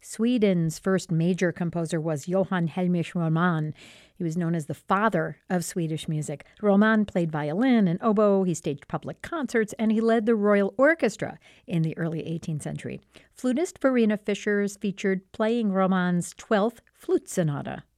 Sweden's first major composer was Johann Heinrich Roman. He was known as the father of Swedish music. Roman played violin and oboe, he staged public concerts, and he led the royal orchestra in the early 18th century. Flutist Verena Fischer is featured playing Roman's 12th Flute Sonata.